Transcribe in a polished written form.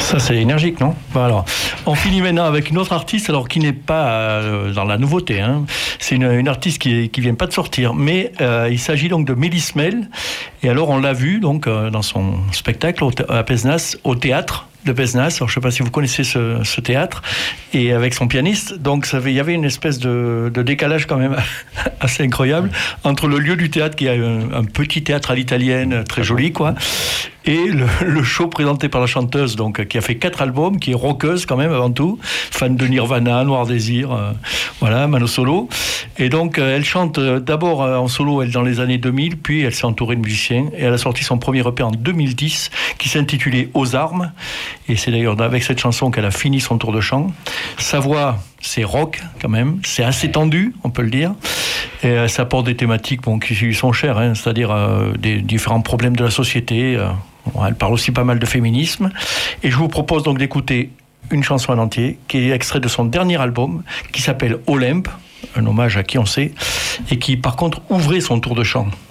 Ça, c'est énergique, non? Bon, alors, on finit maintenant avec une autre artiste, alors qui n'est pas dans la nouveauté. Hein. C'est une artiste qui vient pas de sortir, mais il s'agit donc de Mélis Mel. Et alors, on l'a vu donc dans son spectacle à Pézenas, au théâtre de Pézenas. Alors, je ne sais pas si vous connaissez ce théâtre, et avec son pianiste. Donc, il y avait une espèce de décalage quand même assez incroyable entre le lieu du théâtre, qui est un petit théâtre à l'italienne, très joli, quoi, et le show présenté par la chanteuse, donc, qui a fait 4 albums, qui est rockeuse quand même avant tout, fan de Nirvana, Noir Désir, voilà, Mano Solo. Et donc elle chante d'abord en solo, elle, dans les années 2000, puis elle s'est entourée de musiciens, et elle a sorti son premier EP en 2010, qui s'intitulait Aux armes, et c'est d'ailleurs avec cette chanson qu'elle a fini son tour de chant. Sa voix, c'est rock quand même, c'est assez tendu, on peut le dire, et ça apporte des thématiques qui lui sont chères, hein, c'est-à-dire des différents problèmes de la société. Elle parle aussi pas mal de féminisme, et je vous propose donc d'écouter une chanson en entier qui est extraite de son dernier album, qui s'appelle Olympe, un hommage à qui on sait, et qui par contre ouvrait son tour de chant.